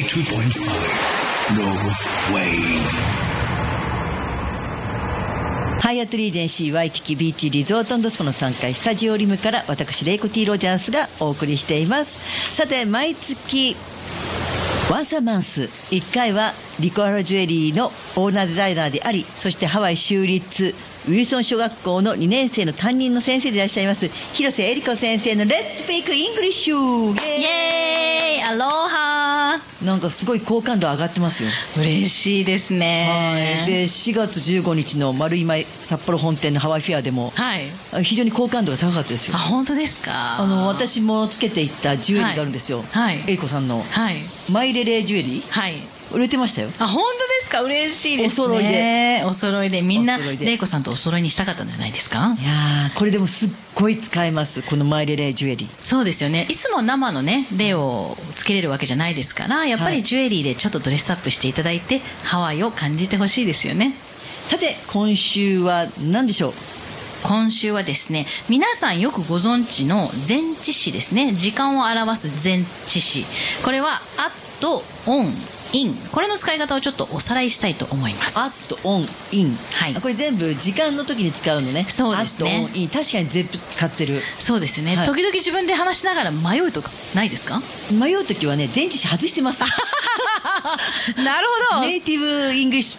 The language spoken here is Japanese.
North Wave。 ハイアットリージェンシーワイキキビーチリゾート&スパの3階スタジオリムから私レイコ T ロジャースがお送りしています。さて毎月ワンサーマンス1回はリコアラジュエリーのオーナーデザイナーであり、そしてハワイ州立ウィルソン小学校の2年生の担任の先生でいらっしゃいます広瀬恵理子先生の Let's Speak English。 イエーイ、アロハ。 なんかすごい好感度上がってますよ。 嬉しいですね。 はい。で4月15日の丸今札幌本店のハワイフェアでも、 はい、 非常に好感度が高かったですよ。 あ、本当ですか。 私もつけていったジュエリーがあるんですよ、 はい、 恵理子さんの、 はい、 マイレレジュエリー、 はい、 売れてましたよ。 あ、本当ですか。嬉しいですね。お揃いでみんなレイコさんとお揃いにしたかったんじゃないですか。 いやこれでもすっごい使えます、このマイレレジュエリー。 そうですよね。いつも生のねレイをつけれるわけじゃないですから、やっぱりジュエリーでちょっとドレスアップしていただいて、ハワイを感じてほしいですよね。 さて今週は何でしょう。 今週はですね、皆さんよくご存知の前置詞ですね。時間を表す前置詞、これは at on in、 これの使い方をちょっとおさらいしたいと思います。 at on in、 はい、 これ全部時間の時に使うのね。 そうですね。 at on in、 確かに全部使ってる。 そうですね、はい、時々自分で話しながら迷うとかないですか。 迷う時はね前置詞外してますなるほど。 ネイティブイングリッシュ